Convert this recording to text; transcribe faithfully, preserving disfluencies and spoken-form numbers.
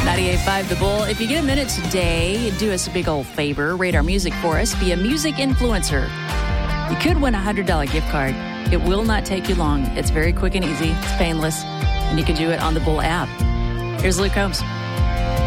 ninety-eight point five The Bull. If you get a minute today, do us a big old favor. Rate our music for us. Be a music influencer. You could win a one hundred dollars gift card. It will not take you long. It's very quick and easy. It's painless. And you can do it on the Bull app. Here's Luke Combs.